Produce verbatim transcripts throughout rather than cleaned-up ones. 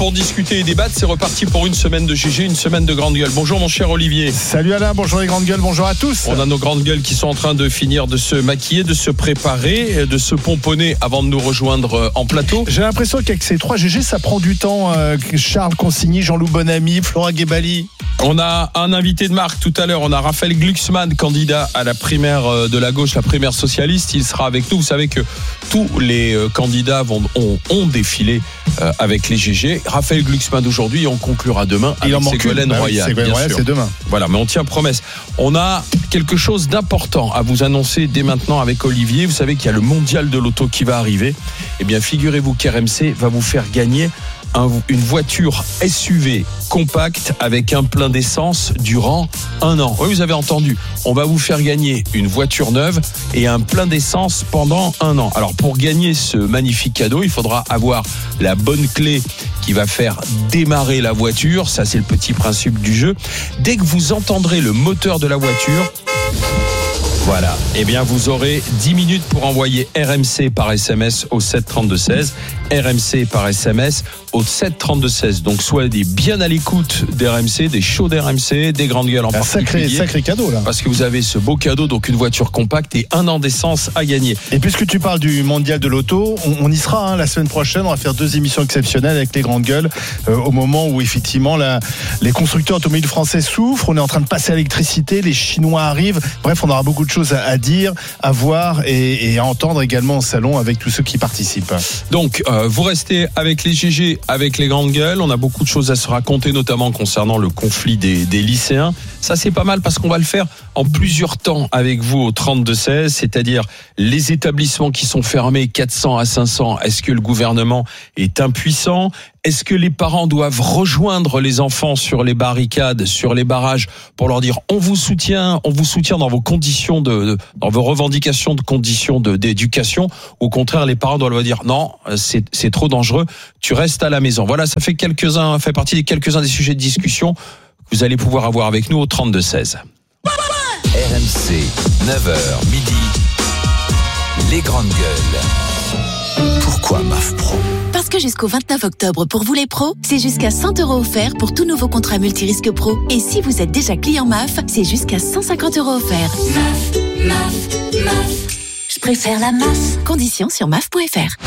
Pour discuter et débattre, c'est reparti pour une semaine de G G, une semaine de grande gueule. Bonjour mon cher Olivier. Salut Alain, bonjour les grandes gueules, bonjour à tous. On a nos grandes gueules qui sont en train de finir de se maquiller, de se préparer, de se pomponner avant de nous rejoindre en plateau. J'ai l'impression qu'avec ces trois G G, ça prend du temps. Euh, Charles Consigny, Jean-Loup Bonamy, Flora Guébali. On a un invité de marque tout à l'heure, on a Raphaël Glucksmann, candidat à la primaire de la gauche, la primaire socialiste. Il sera avec nous. Vous savez que tous les candidats vont, ont, ont défilé avec les G G. Raphaël Glucksmann aujourd'hui, on conclura demain avec Ségolène Royal. Ségolène Royal, c'est demain. Voilà, mais on tient promesse. On a quelque chose d'important à vous annoncer dès maintenant avec Olivier. Vous savez qu'il y a le mondial de l'auto qui va arriver. Eh bien, figurez-vous qu'R M C va vous faire gagner Un, une voiture S U V compacte avec un plein d'essence durant un an. Oui, vous avez entendu. On va vous faire gagner une voiture neuve et un plein d'essence pendant un an. Alors, pour gagner ce magnifique cadeau, il faudra avoir la bonne clé qui va faire démarrer la voiture. Ça, c'est le petit principe du jeu. Dès que vous entendrez le moteur de la voiture, voilà, eh bien vous aurez dix minutes pour envoyer R M C par S M S au sept trente-deux seize. R M C par S M S au sept trente-deux seize. Donc soyez bien à l'écoute d'R M C, des shows d'R M C, des grandes gueules en un particulier. Sacré, sacré cadeau là. Parce que vous avez ce beau cadeau, donc une voiture compacte et un an d'essence à gagner. Et puisque tu parles du mondial de l'auto, on, on y sera hein, la semaine prochaine. On va faire deux émissions exceptionnelles avec les grandes gueules euh, au moment où effectivement la, les constructeurs automobiles français souffrent. On est en train de passer à l'électricité, les Chinois arrivent. Bref, on aura beaucoup de choses à, à dire, à voir et, et à entendre également au salon avec tous ceux qui participent. Donc, euh, vous restez avec les G G, avec les grandes gueules. On a beaucoup de choses à se raconter, notamment concernant le conflit des, des lycéens. Ça, c'est pas mal parce qu'on va le faire en plusieurs temps avec vous au trente-deux seize, c'est-à-dire les établissements qui sont fermés quatre cents à cinq cents. Est-ce que le gouvernement est impuissant ? Est-ce que les parents doivent rejoindre les enfants sur les barricades, sur les barrages, pour leur dire on vous soutient, on vous soutient dans vos conditions de, de dans vos revendications de conditions de, d'éducation. Au contraire, les parents doivent leur dire non, c'est, c'est trop dangereux, tu restes à la maison. Voilà, ça fait quelques-uns, fait partie des quelques-uns des sujets de discussion que vous allez pouvoir avoir avec nous au trente-deux seize. R M C, neuf heures midi, les grandes gueules. Pourquoi M A F Pro ? Parce que jusqu'au vingt-neuf octobre, pour vous les pros, c'est jusqu'à cent euros offerts pour tout nouveau contrat multirisque pro. Et si vous êtes déjà client M A F, c'est jusqu'à cent cinquante euros offerts. M A F, M A F, M A F. Je préfère la M A F. Conditions sur M A F point F R.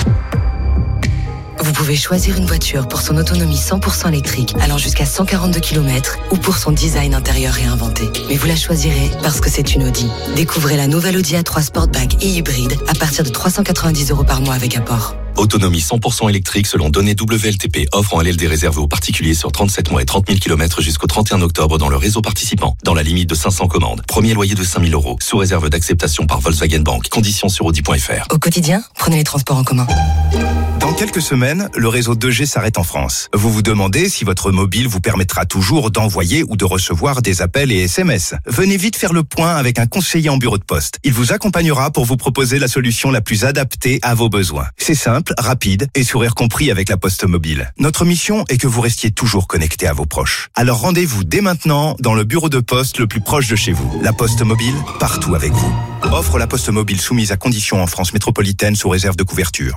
Vous pouvez choisir une voiture pour son autonomie cent pour cent électrique, allant jusqu'à cent quarante-deux kilomètres, ou pour son design intérieur réinventé. Mais vous la choisirez parce que c'est une Audi. Découvrez la nouvelle Audi A trois Sportback et hybride à partir de trois cent quatre-vingt-dix euros par mois avec apport. Autonomie cent pour cent électrique selon données W L T P. Offre en L L D réservé aux particuliers sur trente-sept mois et trente mille kilomètres jusqu'au trente et un octobre dans le réseau participant. Dans la limite de cinq cents commandes. Premier loyer de cinq mille euros. Sous réserve d'acceptation par Volkswagen Bank. Conditions sur audi point f r. Au quotidien, prenez les transports en commun. Dans quelques semaines, le réseau deux G s'arrête en France. Vous vous demandez si votre mobile vous permettra toujours d'envoyer ou de recevoir des appels et S M S. Venez vite faire le point avec un conseiller en bureau de poste. Il vous accompagnera pour vous proposer la solution la plus adaptée à vos besoins. C'est simple, rapide et sourire compris avec la Poste Mobile. Notre mission est que vous restiez toujours connecté à vos proches. Alors rendez-vous dès maintenant dans le bureau de poste le plus proche de chez vous. La Poste Mobile, partout avec vous. Offre la Poste Mobile soumise à conditions en France métropolitaine sous réserve de couverture.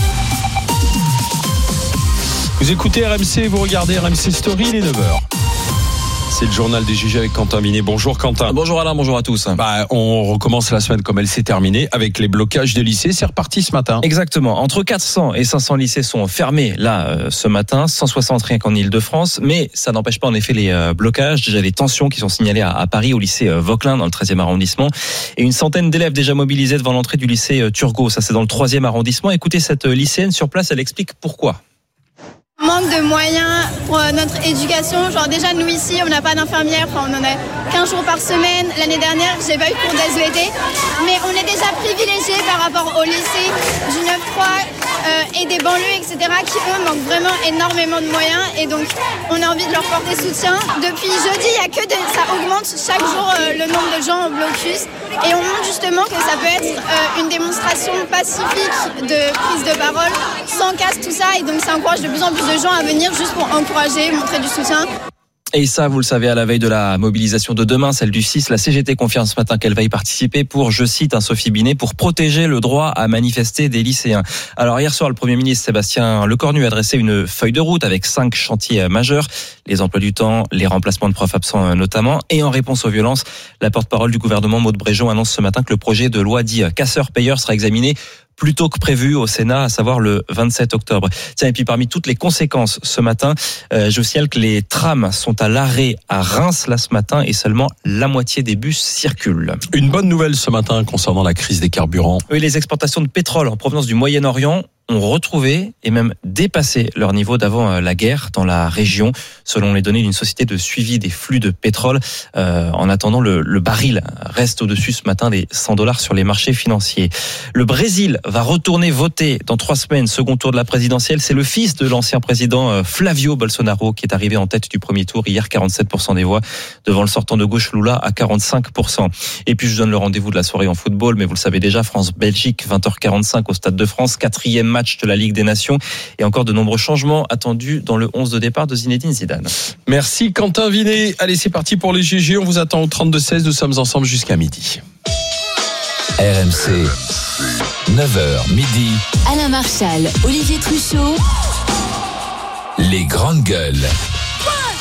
Vous écoutez R M C, vous regardez R M C Story, il est neuf heures. C'est le journal des G G avec Quentin Minet. Bonjour Quentin. Bonjour Alain, bonjour à tous. Bah, on recommence la semaine comme elle s'est terminée avec les blocages des lycées. C'est reparti ce matin. Exactement. Entre quatre cents et cinq cents lycées sont fermés là euh, ce matin. cent soixante rien qu'en Ile-de-France. Mais ça n'empêche pas en effet les euh, blocages. Déjà les tensions qui sont signalées à, à Paris au lycée euh, Vauquelin dans le treizième arrondissement. Et une centaine d'élèves déjà mobilisés devant l'entrée du lycée euh, Turgot. Ça c'est dans le troisième arrondissement. Écoutez cette euh, lycéenne sur place, elle explique pourquoi. Manque de moyens pour notre éducation. Genre déjà nous ici on n'a pas d'infirmière, enfin on en a quinze jours par semaine. L'année dernière j'ai pas eu de cours d'S V T, mais on est déjà privilégiés par rapport au lycée du neuf trois euh, et des banlieues et cetera qui eux manquent vraiment énormément de moyens et donc on a envie de leur porter soutien. Depuis jeudi il y a que de, ça augmente chaque jour euh, le nombre de gens en blocus et on montre justement que ça peut être euh, une démonstration pacifique de prise de parole sans casse tout ça et donc ça encourage de plus en plus de gens à venir juste pour encourager, montrer du soutien. Et ça, vous le savez, à la veille de la mobilisation de demain, celle du six, la C G T confirme ce matin qu'elle va y participer pour, je cite, un Sophie Binet, pour protéger le droit à manifester des lycéens. Alors hier soir, le Premier ministre Sébastien Lecornu a adressé une feuille de route avec cinq chantiers majeurs, les emplois du temps, les remplacements de profs absents notamment, et en réponse aux violences, la porte-parole du gouvernement Maud Bréjon annonce ce matin que le projet de loi dit casseur-payeur sera examiné plus tôt que prévu au Sénat, à savoir le vingt-sept octobre. Tiens, et puis parmi toutes les conséquences ce matin, euh, je signale que les trams sont à l'arrêt à Reims là ce matin et seulement la moitié des bus circulent. Une bonne nouvelle ce matin concernant la crise des carburants. Oui, les exportations de pétrole en provenance du Moyen-Orient ont retrouvé et même dépassé leur niveau d'avant la guerre dans la région, selon les données d'une société de suivi des flux de pétrole. Euh, en attendant, le, le baril reste au-dessus ce matin des cent dollars sur les marchés financiers. Le Brésil va retourner voter dans trois semaines, second tour de la présidentielle. C'est le fils de l'ancien président Flavio Bolsonaro qui est arrivé en tête du premier tour hier, quarante-sept pour cent des voix, devant le sortant de gauche Lula à quarante-cinq pour cent. Et puis je donne le rendez-vous de la soirée en football, mais vous le savez déjà, France-Belgique, vingt heures quarante-cinq au Stade de France, quatrième match de la Ligue des Nations et encore de nombreux changements attendus dans le onze de départ de Zinedine Zidane. Merci Quentin Vinet. Allez, c'est parti pour les G G. On vous attend au trente-deux seize. Nous sommes ensemble jusqu'à midi. R M C, neuf heures midi. Alain Marchal, Olivier Truchot. Les grandes gueules.